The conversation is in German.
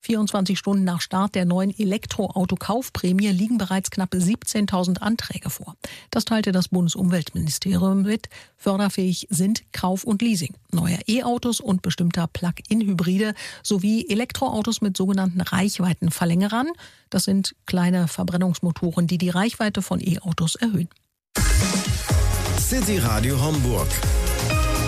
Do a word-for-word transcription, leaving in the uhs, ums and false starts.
vierundzwanzig Stunden nach Start der neuen Elektroauto-Kaufprämie liegen bereits knapp siebzehntausend Anträge vor. Das teilte das Bundesumweltministerium mit. Förderfähig sind Kauf und Leasing neuer E-Autos und bestimmter Plug-in-Hybride sowie Elektroautos mit sogenannten Reichweitenverlängerern. Das sind kleine Verbrennungsmotoren, die die Reichweite von E-Autos erhöhen. City Radio Homburg.